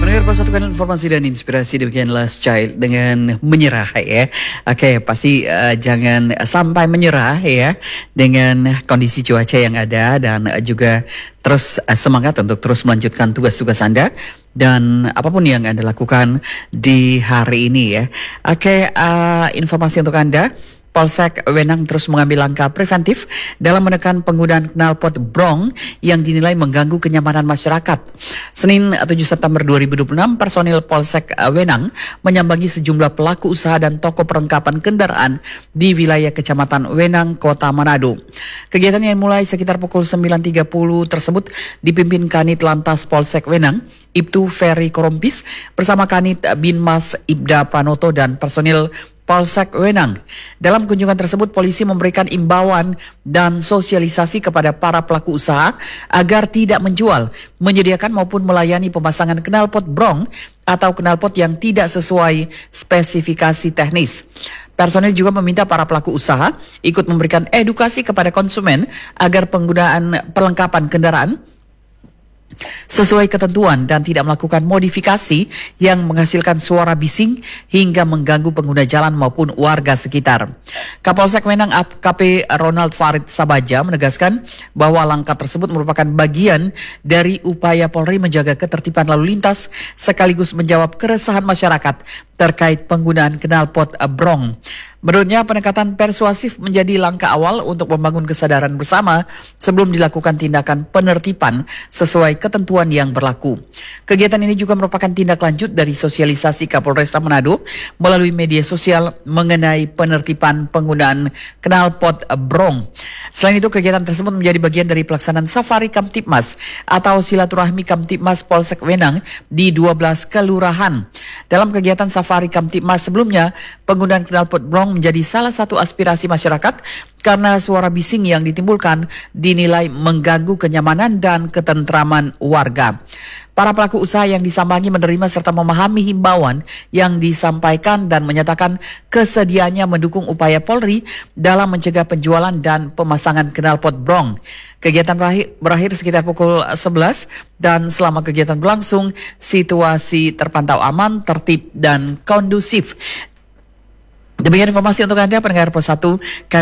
Mendengar persatukan informasi dan inspirasi demikian Last Child dengan menyerah ya. Oke, pasti jangan sampai menyerah ya dengan kondisi cuaca yang ada dan juga terus semangat untuk terus melanjutkan tugas-tugas Anda dan apapun yang Anda lakukan di hari ini ya. Oke, informasi untuk Anda. Polsek Wenang terus mengambil langkah preventif dalam menekan penggunaan knalpot brong yang dinilai mengganggu kenyamanan masyarakat. Senin 7 September 2026, personil Polsek Wenang menyambangi sejumlah pelaku usaha dan toko perlengkapan kendaraan di wilayah Kecamatan Wenang, Kota Manado. Kegiatan yang mulai sekitar pukul 9.30 tersebut dipimpin Kanit Lantas Polsek Wenang, Ibtu Ferry Korompis, bersama Kanit Binmas Ibda Pranoto dan personil Polsek Wenang. Dalam kunjungan tersebut, polisi memberikan imbauan dan sosialisasi kepada para pelaku usaha agar tidak menjual, menyediakan maupun melayani pemasangan knalpot brong atau knalpot yang tidak sesuai spesifikasi teknis. Personil juga meminta para pelaku usaha ikut memberikan edukasi kepada konsumen agar penggunaan perlengkapan kendaraan sesuai ketentuan dan tidak melakukan modifikasi yang menghasilkan suara bising hingga mengganggu pengguna jalan maupun warga sekitar. Kapolsek Wenang AKP Ronald Farid Sabaja menegaskan bahwa langkah tersebut merupakan bagian dari upaya Polri menjaga ketertiban lalu lintas sekaligus menjawab keresahan masyarakat terkait penggunaan knalpot brong. Menurutnya, pendekatan persuasif menjadi langkah awal untuk membangun kesadaran bersama sebelum dilakukan tindakan penertiban sesuai ketentuan yang berlaku. Kegiatan ini juga merupakan tindak lanjut dari sosialisasi Kapolresta Manado melalui media sosial mengenai penertiban penggunaan knalpot brong. Selain itu, kegiatan tersebut menjadi bagian dari pelaksanaan Safari Kamtipmas atau silaturahmi Kamtipmas Polsek Wenang di 12 kelurahan. Dalam kegiatan Safari Kamtipmas sebelumnya, penggunaan knalpot brong menjadi salah satu aspirasi masyarakat karena suara bising yang ditimbulkan dinilai mengganggu kenyamanan dan ketentraman warga. Para pelaku usaha yang disambangi menerima serta memahami himbauan yang disampaikan dan menyatakan kesediaannya mendukung upaya Polri dalam mencegah penjualan dan pemasangan knalpot brong. Kegiatan berakhir sekitar pukul 11 dan selama kegiatan berlangsung, situasi terpantau aman, tertib, dan kondusif. Demikian informasi untuk Anda pendengar Pos 1.